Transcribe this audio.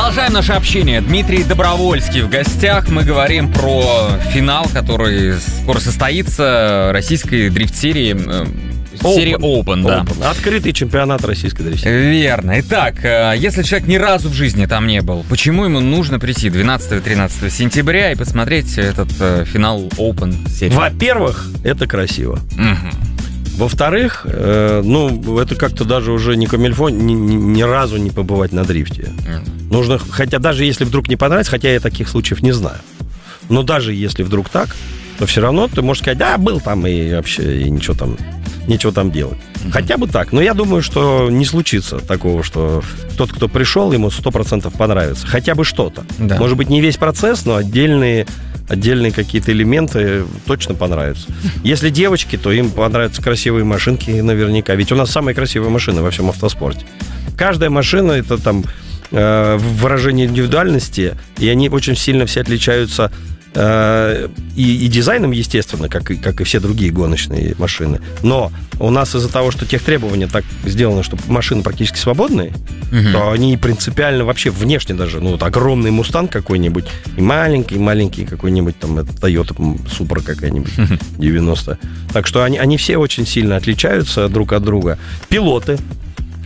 Продолжаем наше общение. Дмитрий Добровольский в гостях. Мы говорим про финал, который скоро состоится, российской дрифт-серии. Серия Open, да. Открытый чемпионат российской дрифт-серии. Верно. Итак, если человек ни разу в жизни там не был, почему ему нужно прийти 12-13 сентября и посмотреть этот финал Open серии? Во-первых, это красиво. Во-вторых, это как-то даже уже не камильфо ни разу не побывать на дрифте. Нужно, хотя даже если вдруг не понравится, хотя я таких случаев не знаю, но даже если вдруг так, то все равно ты можешь сказать, да, был там и вообще и ничего там делать. Хотя бы так. Но я думаю, что не случится такого, что тот, кто пришел, ему 100% понравится. Хотя бы что-то. Да. Может быть, не весь процесс, но отдельные какие-то элементы точно понравятся. Если девочки, то им понравятся красивые машинки наверняка. Ведь у нас самые красивые машины во всем автоспорте. Каждая машина — это там выражение индивидуальности, и они очень сильно все отличаются и дизайном, естественно, как и все другие гоночные машины. Но у нас из-за того, что техтребования так сделаны, что машины практически свободные, то они принципиально вообще внешне даже, огромный Мустанг какой-нибудь и маленький какой-нибудь там Toyota Supra какая-нибудь 90. Так что они все очень сильно отличаются друг от друга. Пилоты